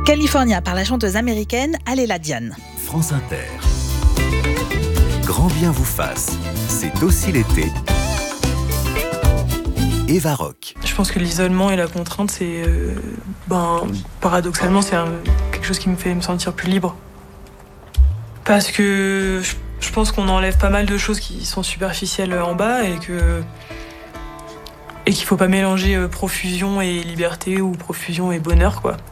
California par la chanteuse américaine Aléla Diane. France Inter. Grand bien vous fasse, c'est aussi l'été. Eva Rock. Je pense que l'isolement et la contrainte, c'est paradoxalement, c'est quelque chose qui me fait me sentir plus libre. Parce que je pense qu'on enlève pas mal de choses qui sont superficielles en bas et qu'il faut pas mélanger profusion et liberté ou profusion et bonheur, quoi.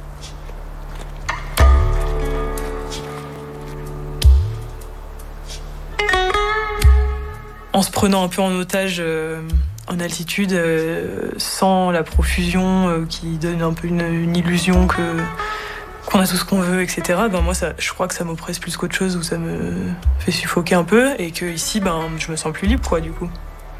En se prenant un peu en otage en altitude, sans la profusion qui donne un peu une illusion qu'on a tout ce qu'on veut, etc. Moi, je crois que ça m'oppresse plus qu'autre chose, ou ça me fait suffoquer un peu, et que ici, je me sens plus libre, quoi, du coup.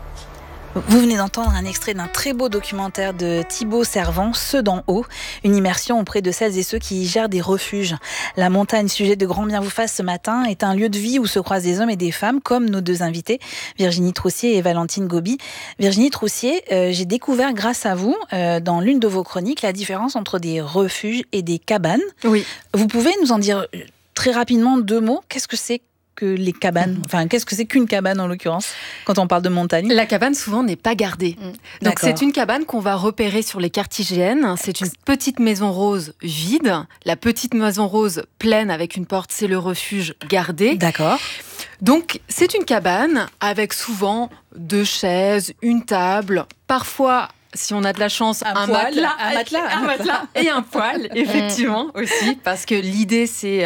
Vous venez d'entendre un extrait d'un très beau documentaire de Thibaut Servan, Ceux d'en haut, une immersion auprès de celles et ceux qui y gèrent des refuges. La montagne, sujet de Grand bien vous fasse ce matin, est un lieu de vie où se croisent des hommes et des femmes, comme nos deux invités, Virginie Troussier et Valentine Gobi. Virginie Troussier, j'ai découvert grâce à vous, dans l'une de vos chroniques, la différence entre des refuges et des cabanes. Oui. Vous pouvez nous en dire très rapidement 2 mots ? Qu'est-ce que c'est que les cabanes, qu'est-ce que c'est qu'une cabane en l'occurrence, quand on parle de montagne? La cabane, souvent, n'est pas gardée. Donc, c'est une cabane qu'on va repérer sur les cartes IGN. C'est une petite maison rose vide. La petite maison rose pleine avec une porte, c'est le refuge gardé. D'accord. Donc, c'est une cabane avec souvent 2 chaises, une table, parfois, si on a de la chance, un matelas et un poêle, effectivement, aussi, parce que l'idée, c'est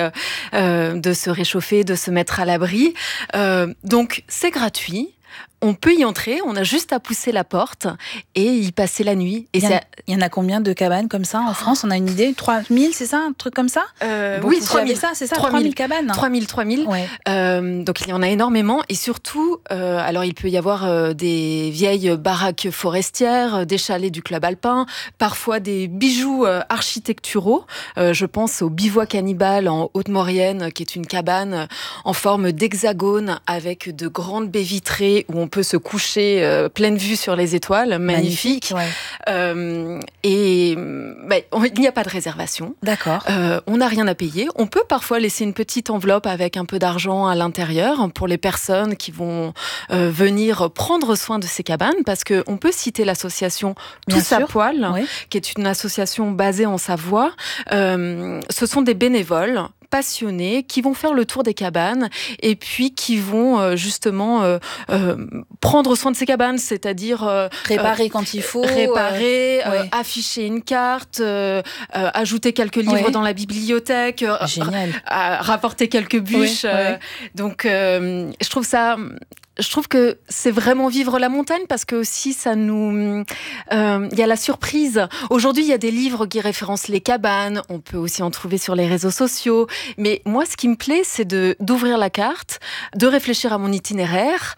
de se réchauffer, de se mettre à l'abri. Donc, c'est gratuit. On peut y entrer, on a juste à pousser la porte et y passer la nuit. Et il y en a combien de cabanes comme ça en France? On a une idée? 3000, c'est ça? Un truc comme ça? Oui, 3000. C'est ça, 3000 cabanes. 3000. Ouais. Donc il y en a énormément. Et surtout, alors il peut y avoir des vieilles baraques forestières, des chalets du club alpin, parfois des bijoux architecturaux. Je pense au Bivouac Cannibale en Haute-Maurienne, qui est une cabane en forme d'hexagone avec de grandes baies vitrées où on peut se coucher pleine vue sur les étoiles, magnifique. Ouais. Il n'y a pas de réservation. D'accord. On n'a rien à payer. On peut parfois laisser une petite enveloppe avec un peu d'argent à l'intérieur pour les personnes qui vont venir prendre soin de ces cabanes, parce qu'on peut citer l'association Tous à poil, oui, qui est une association basée en Savoie. Ce sont des bénévoles passionnés qui vont faire le tour des cabanes et puis qui vont justement prendre soin de ces cabanes, c'est-à-dire réparer quand il faut, afficher une carte, ajouter quelques livres dans la bibliothèque, rapporter quelques bûches. Donc je trouve que c'est vraiment vivre la montagne, parce que aussi ça nous... Il y a la surprise. Aujourd'hui, il y a des livres qui référencent les cabanes. On peut aussi en trouver sur les réseaux sociaux. Mais moi, ce qui me plaît, c'est d'ouvrir la carte, de réfléchir à mon itinéraire,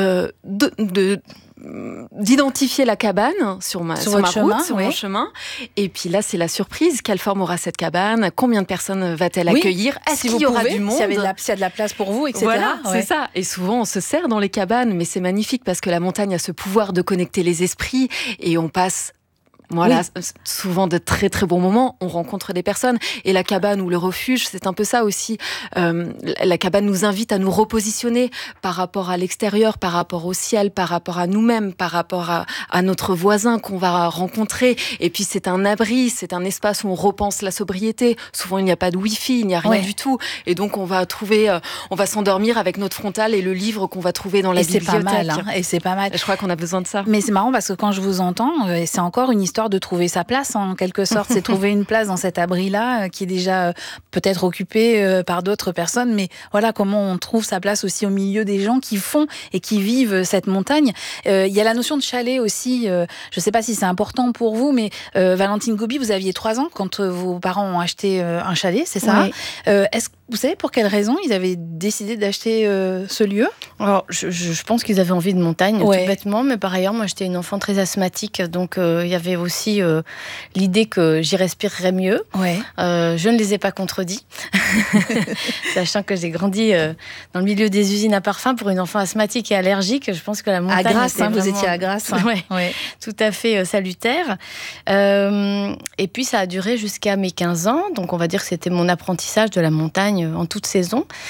d'identifier la cabane sur ma route, sur mon chemin. Et puis là, c'est la surprise. Quelle forme aura cette cabane? Combien de personnes va-t-elle accueillir? Est-ce qu'il y aura du monde? S'il y a de la place pour vous, etc. Voilà, c'est ça. Et souvent, on se sert dans les cabanes, mais c'est magnifique parce que la montagne a ce pouvoir de connecter les esprits et on passe... souvent de très très bons moments, on rencontre des personnes, et la cabane ou le refuge, c'est un peu ça aussi. La cabane nous invite à nous repositionner par rapport à l'extérieur, par rapport au ciel, par rapport à nous-mêmes, par rapport à notre voisin qu'on va rencontrer. Et puis c'est un abri, c'est un espace où on repense la sobriété. Souvent il n'y a pas de wifi, il n'y a rien du tout, et donc on va s'endormir avec notre frontale et le livre qu'on va trouver dans la bibliothèque. Et c'est pas mal. Je crois qu'on a besoin de ça. Mais c'est marrant parce que quand je vous entends, c'est encore une histoire de trouver sa place, en quelque sorte. C'est trouver une place dans cet abri-là qui est déjà peut-être occupé par d'autres personnes, mais voilà, comment on trouve sa place aussi au milieu des gens qui font et qui vivent cette montagne. Il y a la notion de chalet aussi. Je ne sais pas si c'est important pour vous, mais Valentine Gobi, vous aviez 3 ans quand vos parents ont acheté un chalet, c'est ça? Oui. Est-ce que vous savez pour quelle raison ils avaient décidé d'acheter ce lieu? Alors, je pense qu'ils avaient envie de montagne, tout bêtement, mais par ailleurs, moi, j'étais une enfant très asthmatique, donc il y avait aussi aussi l'idée que j'y respirerais mieux. Ouais. Je ne les ai pas contredits, sachant que j'ai grandi dans le milieu des usines à parfum pour une enfant asthmatique et allergique. Je pense que la montagne... À Grasse, était vous vraiment... étiez à Grasse. Ouais. Tout à fait salutaire. Et puis ça a duré jusqu'à mes 15 ans, donc on va dire que c'était mon apprentissage de la montagne en toute saison.